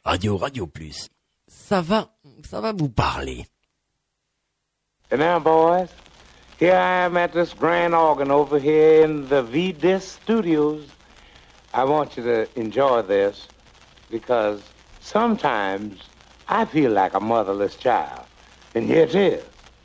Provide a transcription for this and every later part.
Radio Plus. Ça va vous parler. And now, boys, here I am at this grand organ over here in the V-Disc Studios. I want you to enjoy this because sometimes I feel like a motherless child. And here it is.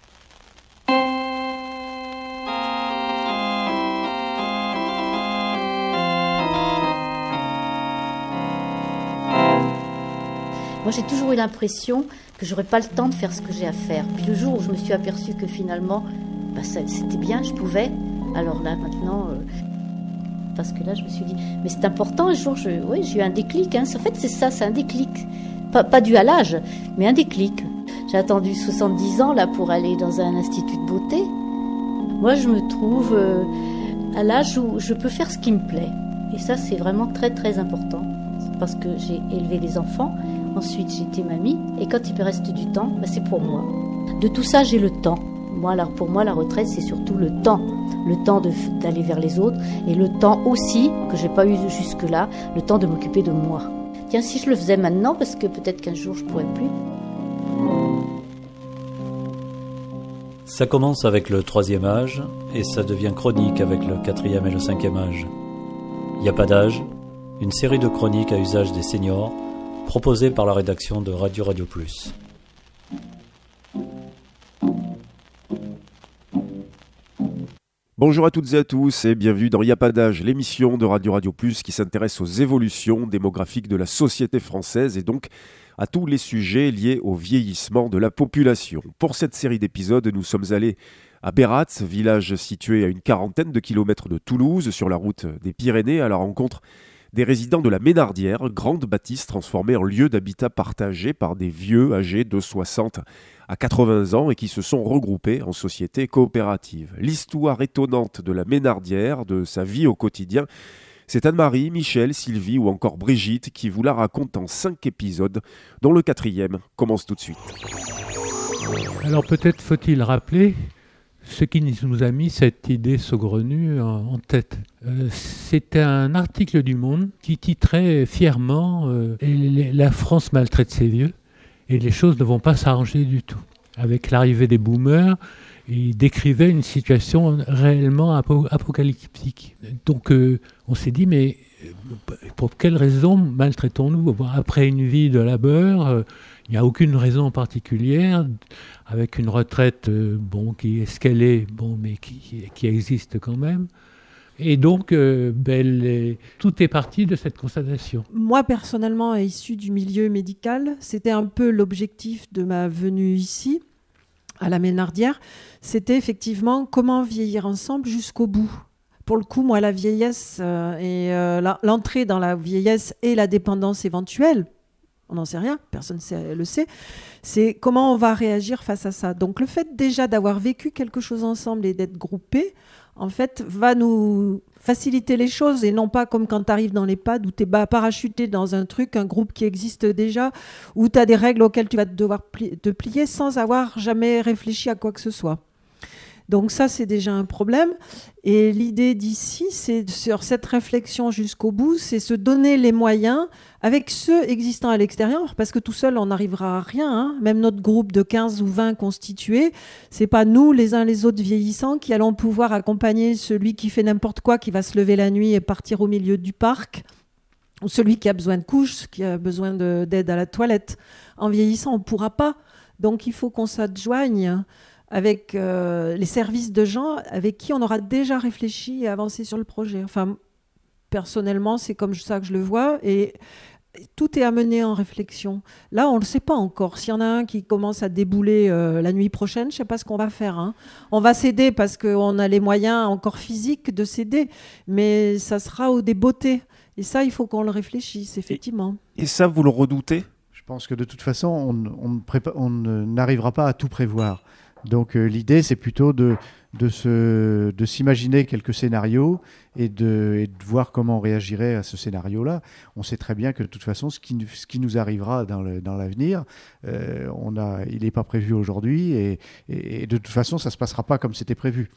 Moi, j'ai toujours eu l'impression que j'aurais pas le temps de faire ce que j'ai à faire. Puis le jour où je me suis aperçue que finalement, c'était bien, je pouvais. Alors là, maintenant, parce que là, je me suis dit, mais c'est important. Un jour, j'ai eu un déclic. En fait, c'est ça, c'est un déclic. Pas dû à l'âge, mais un déclic. J'ai attendu 70 ans là pour aller dans un institut de beauté. Moi, je me trouve à l'âge où je peux faire ce qui me plaît. Et ça, c'est vraiment très, très important. Parce que j'ai élevé les enfants. Ensuite, j'ai été mamie. Et quand il me reste du temps, c'est pour moi. De tout ça, j'ai le temps. Pour moi, la retraite, c'est surtout le temps. Le temps d'aller vers les autres. Et le temps aussi, que j'ai pas eu jusque-là, le temps de m'occuper de moi. Tiens, si je le faisais maintenant, parce que peut-être qu'un jour, je pourrais plus. Ça commence avec le 3e âge et ça devient chronique avec le 4e et le 5e âge. Il n'y a pas d'âge, une série de chroniques à usage des seniors proposée par la rédaction de Radio Plus. Bonjour à toutes et à tous et bienvenue dans Y a pas d'âge, l'émission de Radio Plus qui s'intéresse aux évolutions démographiques de la société française et donc à tous les sujets liés au vieillissement de la population. Pour cette série d'épisodes, nous sommes allés à Bérat, village situé à une 40aine de kilomètres de Toulouse, sur la route des Pyrénées, à la rencontre des résidents de la Ménardière, grande bâtisse transformée en lieu d'habitat partagé par des vieux âgés de 60 à 80 ans et qui se sont regroupés en société coopérative. L'histoire étonnante de la Ménardière, de sa vie au quotidien, c'est Anne-Marie, Michel, Sylvie ou encore Brigitte qui vous la racontent en 5 épisodes, dont le 4e commence tout de suite. Alors peut-être faut-il rappeler ce qui nous a mis cette idée saugrenue en tête. C'était un article du Monde qui titrait fièrement « La France maltraite ses vieux » et les choses ne vont pas s'arranger du tout. Avec l'arrivée des boomers, il décrivait une situation réellement apocalyptique. Donc on s'est dit, mais pour quelle raison maltraitons-nous ? Après une vie de labeur, il n'y a aucune raison particulière, avec une retraite qui est ce qu'elle est, mais qui existe quand même. Et donc, tout est parti de cette constatation. Moi, personnellement, issu du milieu médical, c'était un peu l'objectif de ma venue ici, à la Ménardière. C'était effectivement comment vieillir ensemble jusqu'au bout. Pour le coup, moi, la vieillesse et l'entrée dans la vieillesse et la dépendance éventuelle, on n'en sait rien, personne ne le sait, c'est comment on va réagir face à ça. Donc le fait déjà d'avoir vécu quelque chose ensemble et d'être groupés, en fait, va nous faciliter les choses et non pas comme quand tu arrives dans l'EHPAD où tu es parachuté dans un truc, un groupe qui existe déjà, où tu as des règles auxquelles tu vas devoir te plier sans avoir jamais réfléchi à quoi que ce soit. Donc ça, c'est déjà un problème. Et l'idée d'ici, c'est sur cette réflexion jusqu'au bout, c'est se donner les moyens avec ceux existants à l'extérieur, parce que tout seul, on n'arrivera à rien. Hein. Même notre groupe de 15 ou 20 constitués, c'est pas nous, les uns les autres vieillissants, qui allons pouvoir accompagner celui qui fait n'importe quoi, qui va se lever la nuit et partir au milieu du parc, ou celui qui a besoin de couches, qui a besoin d'aide à la toilette. En vieillissant, on ne pourra pas. Donc il faut qu'on s'adjoigne avec les services de gens avec qui on aura déjà réfléchi et avancé sur le projet. Enfin, personnellement, c'est comme ça que je le vois. Et tout est amené en réflexion. Là, on ne le sait pas encore. S'il y en a un qui commence à débouler la nuit prochaine, je ne sais pas ce qu'on va faire. Hein. On va s'aider parce qu'on a les moyens encore physiques de s'aider. Mais ça sera des beautés. Et ça, il faut qu'on le réfléchisse, effectivement. Et ça, vous le redoutez ? Je pense que de toute façon, on n'arrivera pas à tout prévoir. Donc l'idée, c'est plutôt de s'imaginer quelques scénarios et de voir comment on réagirait à ce scénario-là. On sait très bien que de toute façon, ce qui nous arrivera dans l'avenir, il n'est pas prévu aujourd'hui et de toute façon, ça ne se passera pas comme c'était prévu.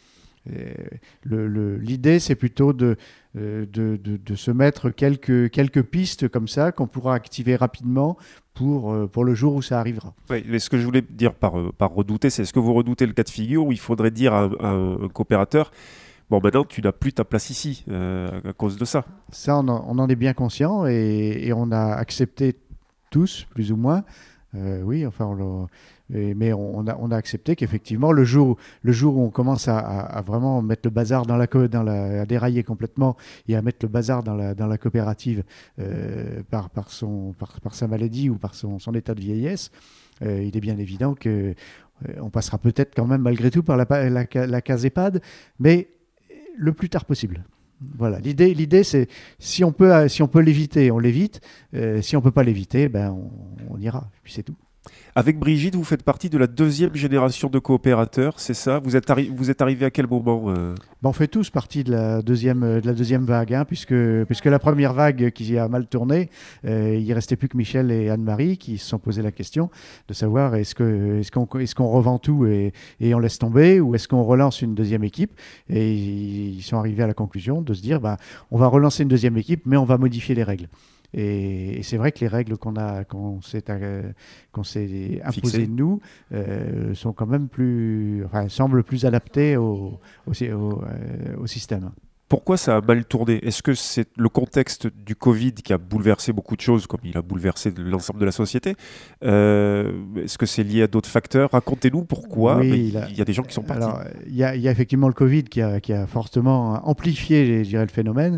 L'idée, c'est plutôt de se mettre quelques pistes comme ça qu'on pourra activer rapidement pour le jour où ça arrivera. Oui, mais ce que je voulais dire par redouter, c'est est-ce que vous redoutez le cas de figure où il faudrait dire à un coopérateur bon, maintenant, tu n'as plus ta place ici à cause de ça. Ça, on en est bien conscient et on a accepté tous, plus ou moins. Oui, enfin, mais on a accepté qu'effectivement, le jour où on commence à vraiment mettre le bazar à dérailler complètement et à mettre le bazar dans la coopérative par sa maladie ou par son état de vieillesse, il est bien évident qu'on passera peut-être quand même malgré tout par la case EHPAD, mais le plus tard possible. Voilà, l'idée c'est si on peut l'éviter, on l'évite. Si on peut pas l'éviter, on ira. Puis c'est tout. Avec Brigitte, vous faites partie de la deuxième génération de coopérateurs, c'est ça ? Vous êtes arrivé à quel moment On fait tous partie de la deuxième vague, hein, puisque la première vague qui a mal tourné, il ne restait plus que Michel et Anne-Marie qui se sont posé la question de savoir est-ce qu'on revend tout et on laisse tomber, ou est-ce qu'on relance une deuxième équipe. Et ils sont arrivés à la conclusion de se dire on va relancer une deuxième équipe, mais on va modifier les règles. Et c'est vrai que les règles qu'on s'est imposées nous sont quand même semblent plus adaptées au système. Pourquoi ça a mal tourné ? Est-ce que c'est le contexte du Covid qui a bouleversé beaucoup de choses, comme il a bouleversé l'ensemble de la société ? Est-ce que c'est lié à d'autres facteurs ? Racontez-nous pourquoi. Oui, il y a des gens qui sont partis. Alors, il y a effectivement le Covid qui a fortement amplifié, je dirais, le phénomène.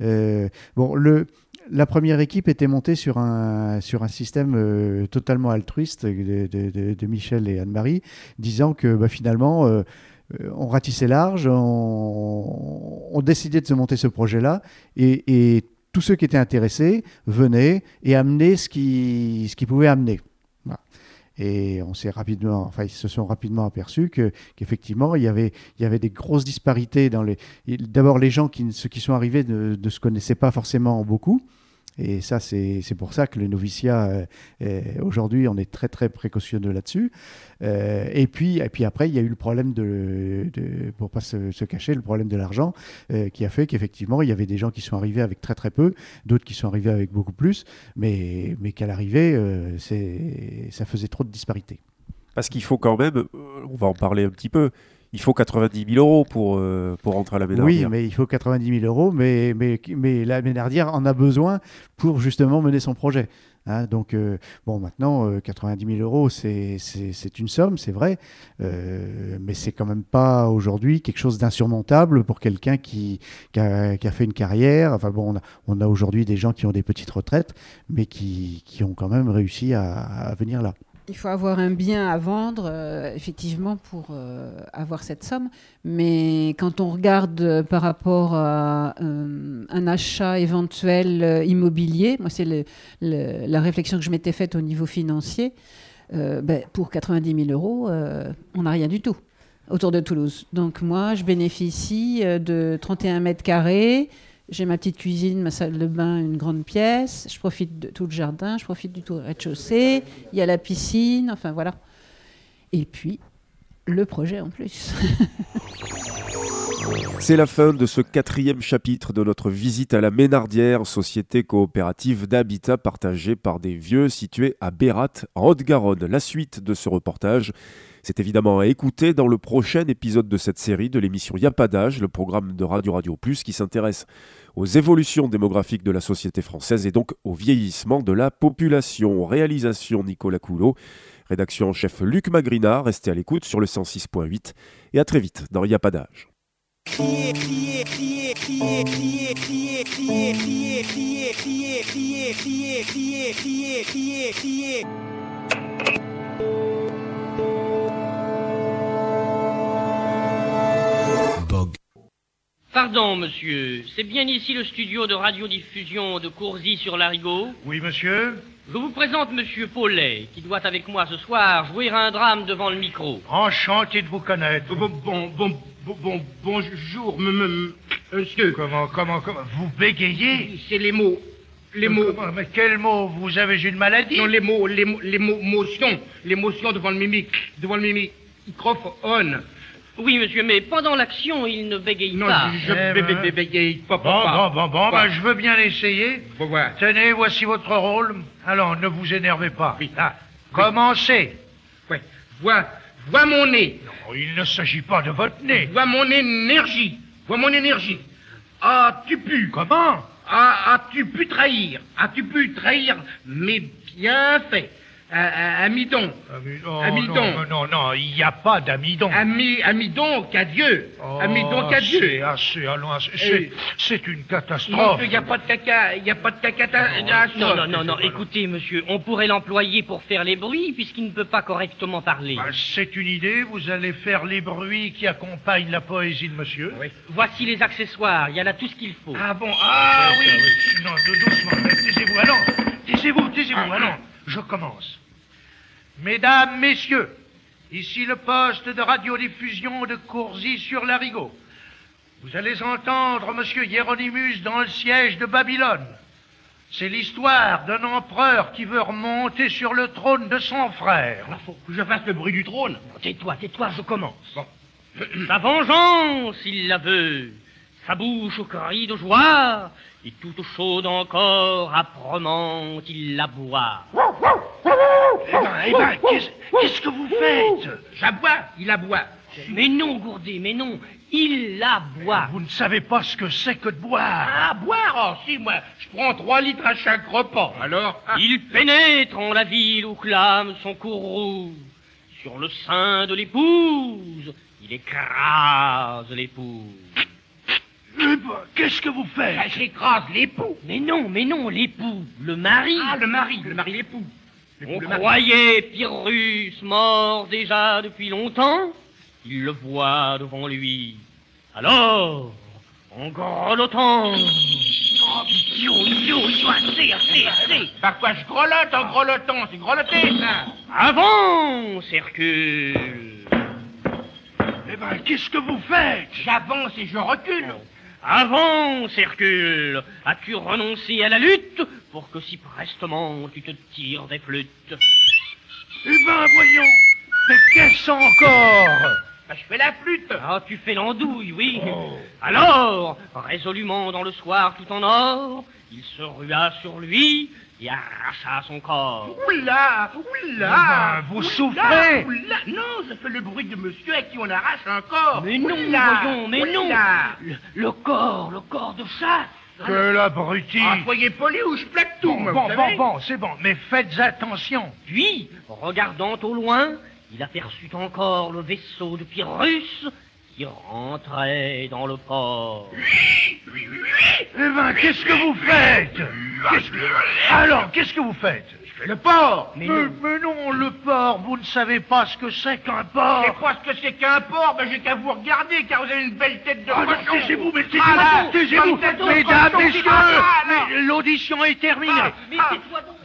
La première équipe était montée sur un système totalement altruiste de Michel et Anne-Marie, disant que finalement, on ratissait large, on décidait de se monter ce projet-là, et tous ceux qui étaient intéressés venaient et amenaient ce qu'ils pouvaient amener. Voilà. Et ils se sont rapidement aperçus qu'effectivement, il y avait des grosses disparités d'abord, les gens ceux qui sont arrivés ne se connaissaient pas forcément beaucoup. Et ça, c'est pour ça que le noviciat, aujourd'hui, on est très, très précautionneux là-dessus. Et puis après, il y a eu le problème pour ne pas se cacher, le problème de l'argent, qui a fait qu'effectivement, il y avait des gens qui sont arrivés avec très, très peu, d'autres qui sont arrivés avec beaucoup plus, mais qu'à l'arrivée, ça faisait trop de disparités. Parce qu'il faut quand même, on va en parler un petit peu, il faut 90 000 euros pour rentrer à la Ménardière. Oui, mais il faut 90 000 euros, mais la Ménardière en a besoin pour justement mener son projet. Hein, donc, maintenant, 90 000 euros, c'est une somme, c'est vrai, mais c'est quand même pas aujourd'hui quelque chose d'insurmontable pour quelqu'un qui a fait une carrière. Enfin on a aujourd'hui des gens qui ont des petites retraites, mais qui ont quand même réussi à venir là. Il faut avoir un bien à vendre, effectivement, pour avoir cette somme. Mais quand on regarde par rapport à un achat éventuel immobilier, moi, c'est la réflexion que je m'étais faite au niveau financier. Pour 90 000 euros, on n'a rien du tout autour de Toulouse. Donc moi, je bénéficie de 31 mètres carrés. J'ai ma petite cuisine, ma salle de bain, une grande pièce. Je profite de tout le jardin, je profite du tout rez-de-chaussée. Il y a la piscine, enfin voilà. Et puis, le projet en plus. C'est la fin de ce 4e chapitre de notre visite à la Ménardière, société coopérative d'habitat partagée par des vieux située à Bérat, en Haute-Garonne. La suite de ce reportage, c'est évidemment à écouter dans le prochain épisode de cette série de l'émission Y a pas d'âge, le programme de Radio Plus qui s'intéresse aux évolutions démographiques de la société française et donc au vieillissement de la population. Réalisation Nicolas Coulot, rédaction en chef Luc Magrina. Restez à l'écoute sur le 106.8 et à très vite dans Y a pas d'âge. Crier, crier, crier, crier, crier, crier, crier, crier, crier, crier, crier, crier, crier, crier, crier, crier. Pardon, monsieur, c'est bien ici le studio de radiodiffusion de Courzy-sur-l'Arigot ? Oui, monsieur. Je vous présente monsieur Paulet, qui doit avec moi ce soir jouer un drame devant le micro. Enchanté de vous connaître. Bonjour, monsieur. Comment, vous bégayez? C'est les mots. Mais quels mots? Vous avez une maladie? Non, l'émotion devant le microphone. Oui, monsieur, mais pendant l'action, il ne bégaye Non, pas. je bégaye pas. Bon, ben, je veux bien l'essayer. Faut voir. Tenez, voici votre rôle. Alors, ne vous énervez pas. Oui. Commencez. Ouais. Vois mon nez. Non, il ne s'agit pas de votre nez. Vois mon énergie. Vois mon énergie. As-tu pu? Comment? As-tu pu trahir? As-tu pu trahir mes bienfaits? Amidon. Amidon. Non, il n'y a pas d'amidon. Amidon qu'adieu. Amidon qu'adieu. Assez, allons, c'est une Non, catastrophe. il n'y a pas de caca, il n'y a pas de caca. Non, écoutez, monsieur, on pourrait l'employer pour faire les bruits, puisqu'il ne peut pas correctement parler. C'est une idée, vous allez faire les bruits qui accompagnent la poésie de monsieur. Oui. Voici les accessoires, il y en a tout ce qu'il faut. Ah bon, Oui. Non, doucement, taisez-vous, allons. Taisez-vous, allons. Je commence. Mesdames, messieurs, ici le poste de radiodiffusion de Courzy-sur-Larigot. Vous allez entendre monsieur Hieronymus dans le siège de Babylone. C'est l'histoire d'un empereur qui veut remonter sur le trône de son frère. il faut que je fasse le bruit du trône. Tais-toi, je commence. Bon. Sa vengeance, il la veut. Sa bouche crie de joie, et toute chaude encore, âprement, il la boit. Eh ben, qu'est-ce que vous faites? J'aboie, il aboie. Mais non, Gourdet, mais non, il la boit. Vous ne savez pas ce que c'est que de boire. Ah, boire, si, moi, je prends 3 litres à chaque repas. Alors, Il pénètre en la ville où clame son courroux. Sur le sein de l'épouse, il écrase l'épouse. Qu'est-ce que vous faites? j'écrase l'époux. Mais non, l'époux, le mari. Ah, le mari, l'époux. On croyait Pyrrhus mort déjà depuis longtemps. Il le voit devant lui. Alors, en grelottant... assez. Par quoi je grelotte en grelottant? C'est grelotter, ça. Avance, Hercule. Eh ben, qu'est-ce que vous faites? J'avance et je recule. Avance, Hercule. As-tu renoncé à la lutte pour que si prestement tu te tires des flûtes? Eh ben, voyons. Mais qu'est-ce encore? Je fais la flûte. Ah, tu fais l'andouille, oui. Alors, résolument dans le soir tout en or, il se rua sur lui et arracha son corps. Oula. Ben, vous souffrez. Oula. Non, je fais le bruit de monsieur à qui on arrache un corps. Mais non, voyons, mais non. Le corps de chasse. Que l'abruti. Soyez poli ou je plaque tout, moi, vous savez. Bon, c'est bon, mais faites attention. Puis, regardant au loin, il aperçut encore le vaisseau de Pyrrhus qui rentrait dans le port. Eh ben, qu'est-ce que vous faites? Alors, qu'est-ce que vous faites? Je fais le port. Mais non, le port, vous ne savez pas ce que c'est qu'un port. Je sais pas ce que c'est qu'un porc, ben j'ai qu'à vous regarder, car vous avez une belle tête de cochon. Taisez-vous, mais Ah, là, taisez-vous, comme tête de mesdames, cochon, messieurs, ah, là. l'audition est terminée. Mais tais-toi donc.